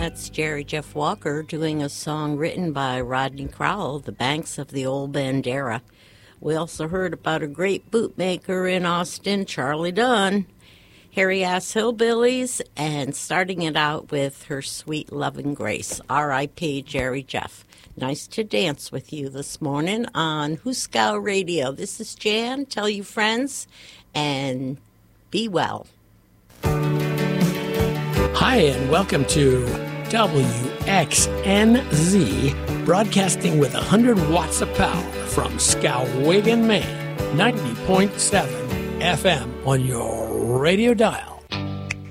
That's Jerry Jeff Walker doing a song written by Rodney Crowell, The Banks of the Old Bandera. We also heard about a great bootmaker in Austin, Charlie Dunn, Harry Ass Hillbillies, and starting it out with Her Sweet Loving Grace, R.I.P. Jerry Jeff. Nice to dance with you this morning on Huskow Radio. This is Jan. Tell your friends and be well. Hi, and welcome to WXNZ, broadcasting with 100 watts of power from Skowhegan, Maine, 90.7 FM on your radio dial.